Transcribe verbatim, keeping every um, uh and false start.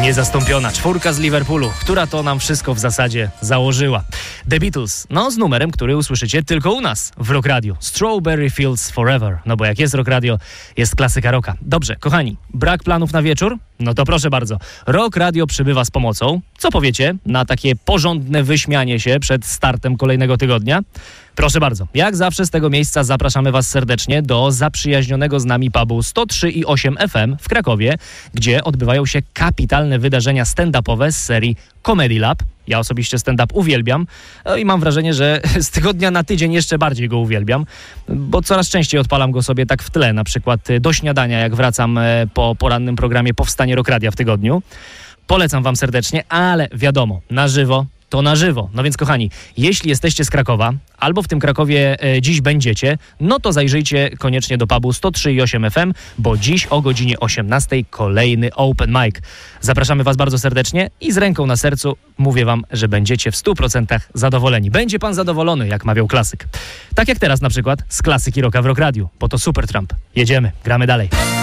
Niezastąpiona czwórka z Liverpoolu, która to nam wszystko w zasadzie założyła. The Beatles, no z numerem, który usłyszycie tylko u nas w Rock Radio. Strawberry Fields Forever. No bo jak jest Rock Radio, jest klasyka rocka. Dobrze, kochani, brak planów na wieczór? No to proszę bardzo. Rock Radio przybywa z pomocą. Co powiecie na takie porządne wyśmianie się przed startem kolejnego tygodnia? Proszę bardzo, jak zawsze z tego miejsca zapraszamy Was serdecznie do zaprzyjaźnionego z nami pubu sto trzy i osiem F M w Krakowie, gdzie odbywają się kapitalne wydarzenia stand-upowe z serii Comedy Lab. Ja osobiście stand-up uwielbiam no i mam wrażenie, że z tygodnia na tydzień jeszcze bardziej go uwielbiam, bo coraz częściej odpalam go sobie tak w tle, na przykład do śniadania, jak wracam po porannym programie Powstanie Rock Radia w tygodniu. Polecam Wam serdecznie, ale wiadomo, na żywo to na żywo. No więc kochani, jeśli jesteście z Krakowa, albo w tym Krakowie e, dziś będziecie, no to zajrzyjcie koniecznie do pubu sto trzy i osiem F M, bo dziś o godzinie osiemnastej kolejny open mic. Zapraszamy Was bardzo serdecznie i z ręką na sercu mówię Wam, że będziecie w stu procentach zadowoleni. Będzie Pan zadowolony, jak mawiał klasyk. Tak jak teraz na przykład z klasyki rocka w Rock Radiu, bo to Supertramp. Jedziemy, gramy dalej.